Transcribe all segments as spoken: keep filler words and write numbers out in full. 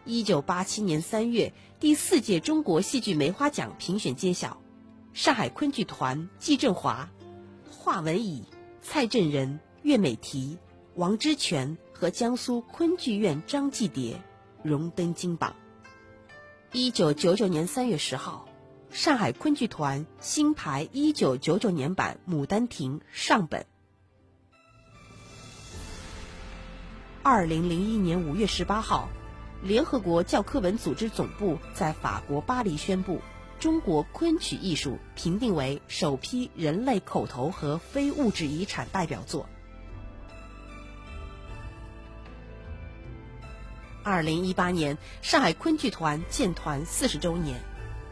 一九八七年三月，第四届中国戏剧梅花奖评选揭晓，上海昆剧团季振华、华文乙、蔡振仁、岳美缇、王之权和江苏昆剧院张继蝶荣登金榜。一九九九年三月十号，上海昆剧团新排一九九九年版《牡丹亭》上本。二零零一年五月十八号，联合国教科文组织总部在法国巴黎宣布，中国昆曲艺术评定为首批人类口头和非物质遗产代表作。二零一八年，上海昆剧团建团四十周年。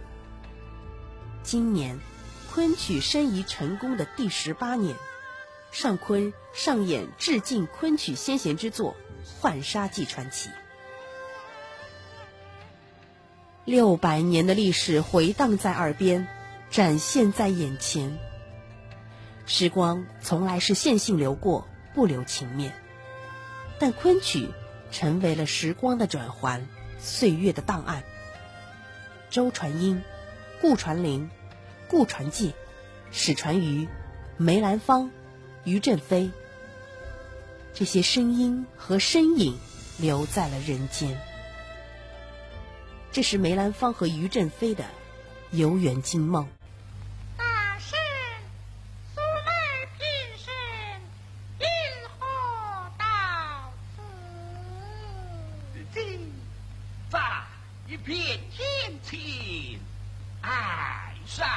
今年，昆曲申遗成功的第十八年，上昆上演致敬昆曲先贤之作《浣纱记传奇》。六百年的历史回荡在耳边，展现在眼前。时光从来是线性流过，不留情面，但昆曲成为了时光的转环，岁月的档案。周传英、顾传龄、顾传介、史传瑜、梅兰芳、于振飞，这些声音和身影留在了人间。这是梅兰芳和于振飞的游园惊梦。 大圣，苏妹平生因何到此？ 今在一片天晴，爱上